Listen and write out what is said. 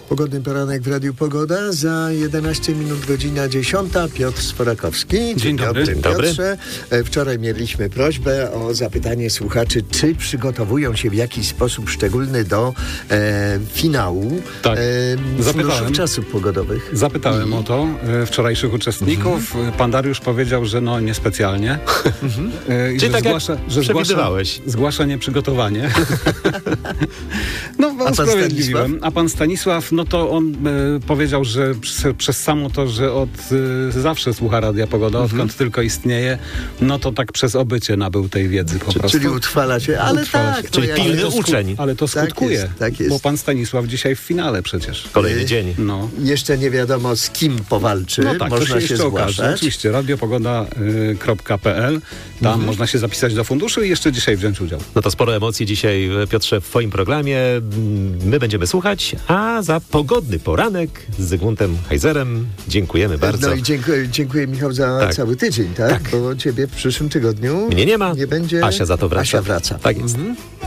Pogodny poranek w Radiu Pogoda. Za 11 minut godzina 10. Piotr Sworakowski. Dzień dobry. Dzień dobry. Piotrze. Wczoraj mieliśmy prośbę o zapytanie słuchaczy, czy przygotowują się w jakiś sposób szczególny do finału Funduszu Czasów Pogodowych. Zapytałem o to wczorajszych uczestników. Pan Dariusz powiedział, że no niespecjalnie. Czyli tak zgłasza nieprzygotowanie. No, usprawiedliwiłem. A pan Stanisław, no to on powiedział, że przez samo to, że od zawsze słucha Radia Pogoda, odkąd tylko istnieje, no to tak przez obycie nabył tej wiedzy po prostu. Czyli utrwala się, ale tak. Czyli pilny uczeń. Ale to skutkuje, tak jest. Bo pan Stanisław dzisiaj w finale przecież. Kolejny dzień. No. Jeszcze nie wiadomo, z kim powalczy. No tak, można to się zgłaszać. okaże. Oczywiście, radiopogoda.pl. Tam można się zapisać do funduszu i jeszcze dzisiaj wziąć udział. No to sporo emocji dzisiaj, Piotrze, w twoim programie. My będziemy słuchać, a za pogodny poranek z Zygmuntem Heizerem dziękujemy bardzo. No i dziękuję Michał za cały tydzień, tak? Bo ciebie w przyszłym tygodniu mnie nie ma. Nie będzie. Asia za to wraca. Asia wraca. Tak jest.